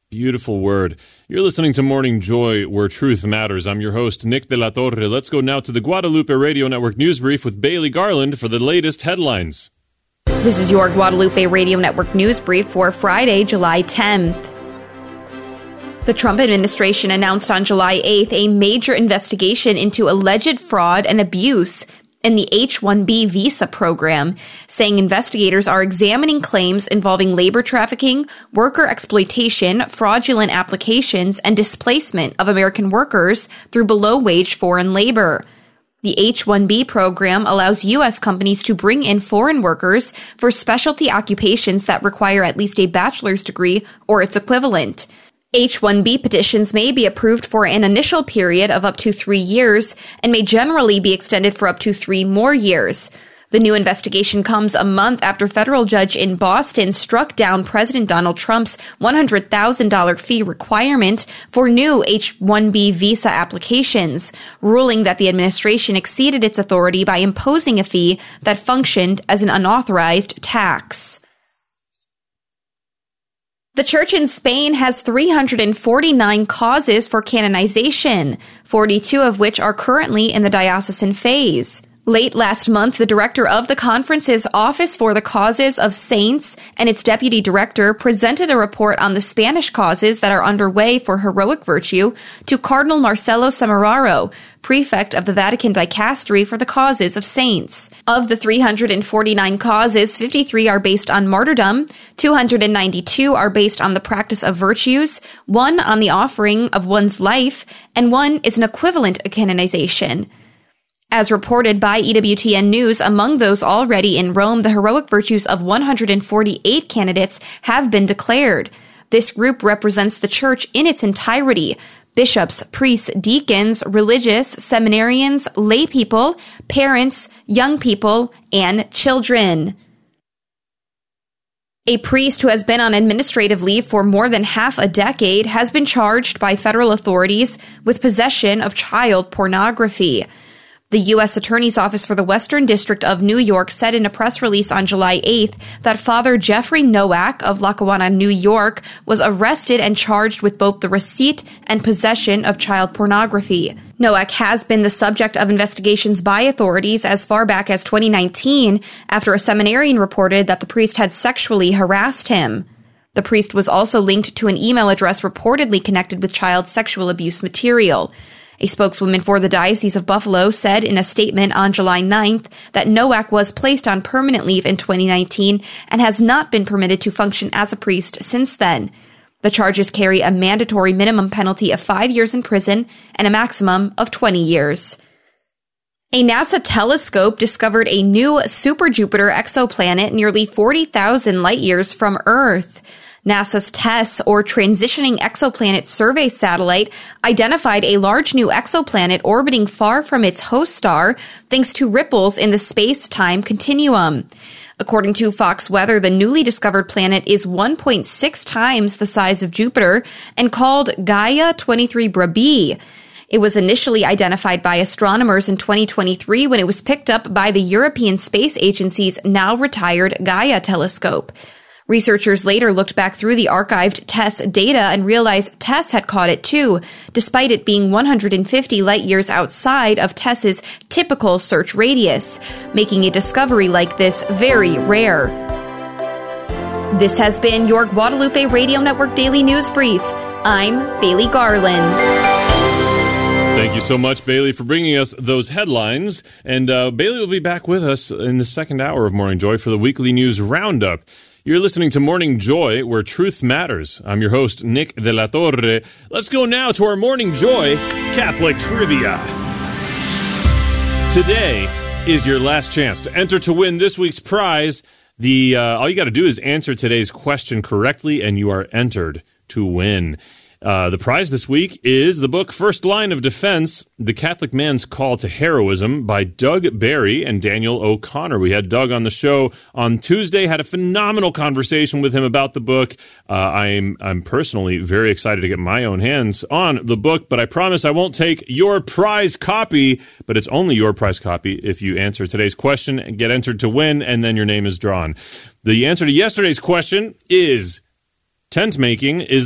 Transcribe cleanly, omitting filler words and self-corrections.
Beautiful word. You're listening to Morning Joy, where truth matters. I'm your host, Nick de la Torre. Let's go now to the Guadalupe Radio Network News Brief with Bailey Garland for the latest headlines. This is your Guadalupe Radio Network News Brief for Friday, July 10th. The Trump administration announced on July 8th a major investigation into alleged fraud and abuse in the H-1B visa program, saying investigators are examining claims involving labor trafficking, worker exploitation, fraudulent applications, and displacement of American workers through below-wage foreign labor. The H-1B program allows U.S. companies to bring in foreign workers for specialty occupations that require at least a bachelor's degree or its equivalent. H-1B petitions may be approved for an initial period of up to 3 years and may generally be extended for up to 3 more years. The new investigation comes a month after a federal judge in Boston struck down President Donald Trump's $100,000 fee requirement for new H-1B visa applications, ruling that the administration exceeded its authority by imposing a fee that functioned as an unauthorized tax. The church in Spain has 349 causes for canonization, 42 of which are currently in the diocesan phase. Late last month, the director of the conference's Office for the Causes of Saints and its deputy director presented a report on the Spanish causes that are underway for heroic virtue to Cardinal Marcelo Semeraro, prefect of the Vatican Dicastery for the Causes of Saints. Of the 349 causes, 53 are based on martyrdom, 292 are based on the practice of virtues, 1 on the offering of one's life, and 1 is an equivalent canonization. As reported by EWTN News, among those already in Rome, the heroic virtues of 148 candidates have been declared. This group represents the church in its entirety: bishops, priests, deacons, religious, seminarians, lay people, parents, young people, and children. A priest who has been on administrative leave for more than half a decade has been charged by federal authorities with possession of child pornography. The U.S. Attorney's Office for the Western District of New York said in a press release on July 8th that Father Jeffrey Nowak of Lackawanna, New York, was arrested and charged with both the receipt and possession of child pornography. Nowak has been the subject of investigations by authorities as far back as 2019 after a seminarian reported that the priest had sexually harassed him. The priest was also linked to an email address reportedly connected with child sexual abuse material. A spokeswoman for the Diocese of Buffalo said in a statement on July 9th that Nowak was placed on permanent leave in 2019 and has not been permitted to function as a priest since then. The charges carry a mandatory minimum penalty of 5 years in prison and a maximum of 20 years. A NASA telescope discovered a new super-Jupiter exoplanet nearly 40,000 light-years from Earth. NASA's TESS, or Transitioning Exoplanet Survey Satellite, identified a large new exoplanet orbiting far from its host star thanks to ripples in the space-time continuum. According to Fox Weather, the newly discovered planet is 1.6 times the size of Jupiter and called Gaia 23b b. It was initially identified by astronomers in 2023 when it was picked up by the European Space Agency's now-retired Gaia telescope. Researchers later looked back through the archived TESS data and realized TESS had caught it too, despite it being 150 light-years outside of TESS's typical search radius, making a discovery like this very rare. This has been your Guadalupe Radio Network Daily News Brief. I'm Bailey Garland. Thank you so much, Bailey, for bringing us those headlines. And Bailey will be back with us in the second hour of Morning Joy for the weekly news roundup. You're listening to Morning Joy, where truth matters. I'm your host, Nick de la Torre. Let's go now to our Morning Joy Catholic Trivia. Today is your last chance to enter to win this week's prize. All you got to do is answer today's question correctly, and you are entered to win. The prize this week is the book First Line of Defense, The Catholic Man's Call to Heroism by Doug Barry and Daniel O'Connor. We had Doug on the show on Tuesday, had a phenomenal conversation with him about the book. I'm personally very excited to get my own hands on the book, but I promise I won't take your prize copy, but it's only your prize copy if you answer today's question and get entered to win, and then your name is drawn. The answer to yesterday's question is tent making is